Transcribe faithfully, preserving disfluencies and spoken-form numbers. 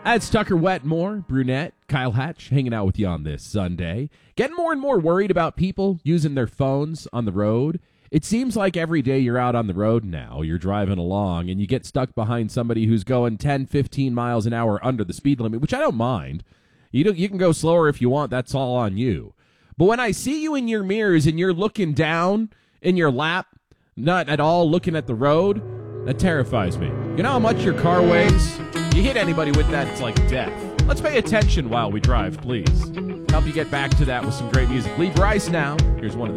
That's Tucker Wetmore, brunette, Kyle Hatch, hanging out with you on this Sunday. Getting more and more worried about people using their phones on the road. It seems like every day you're out on the road now, you're driving along, and you get stuck behind somebody who's going ten, fifteen miles an hour under the speed limit, which I don't mind. You don't, you can go slower if you want, that's all on you. But when I see you in your mirrors and you're looking down in your lap, not at all looking at the road, that terrifies me. You know how much your car weighs? You hit anybody with that, it's like death. Let's pay attention while we drive, please. Help you get back to that with some great music. Lee Bryce now. Here's one of the